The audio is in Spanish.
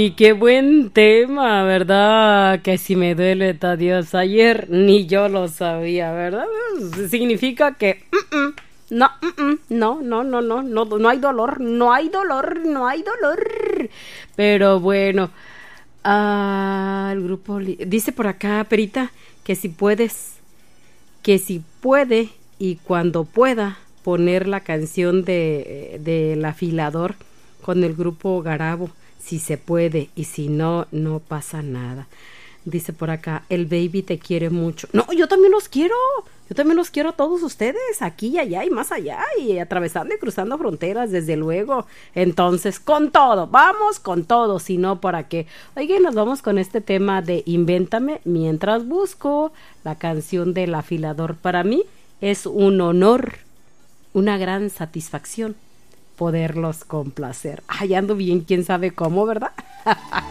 Y qué buen tema, ¿verdad? Que si me duele, ta Dios, ayer ni yo lo sabía, ¿verdad? Significa que no, no hay dolor, no hay dolor, no hay dolor. Pero bueno, el grupo dice por acá, Perita, que si puedes, que si puede y cuando pueda poner la canción del afilador con el grupo Garabo, si se puede, y si no, no pasa nada. Dice por acá, el baby te quiere mucho. No, yo también los quiero. Yo también los quiero a todos ustedes, aquí y allá y más allá, y atravesando y cruzando fronteras, desde luego. Entonces, con todo, vamos con todo, si no, ¿para qué? Oigan, nos vamos con este tema de Invéntame mientras busco la canción del afilador. Para mí es un honor, una gran satisfacción poderlos complacer. Ay, ando bien, quién sabe cómo, ¿verdad?